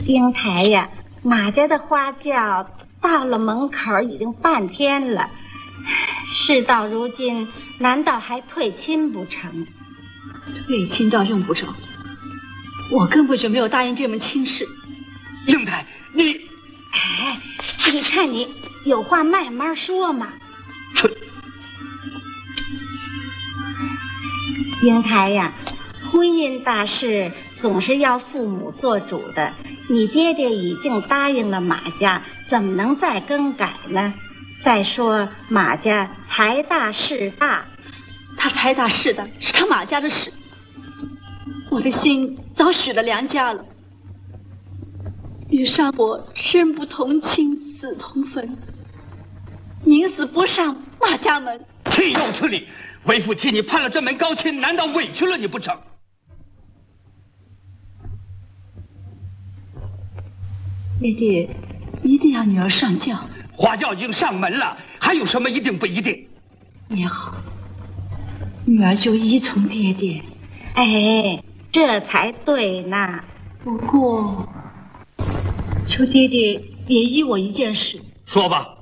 英台呀，马家的花轿到了门口已经半天了，事到如今，难道还退亲不成？ 退亲倒用不着，我根本就没有答应这门亲事。 英台，你， 哎，你看你有话慢慢说嘛。英台呀，婚姻大事总是要父母做主的，你爹爹已经答应了马家，怎么能再更改呢？再说马家财大势大， 他财大势大是他马家的事，我的心早许了梁家了。与上我生不同亲，死同坟，宁死不上马家门。 岂有此理！为父替你攀了这门高亲，难道委屈了你不成？ 爹爹一定要女儿上轿， 花轿已经上门了，还有什么一定不一定？ 也好，女儿就依从爹爹。 哎，这才对呢。 不过，求爹爹也依我一件事。 说吧。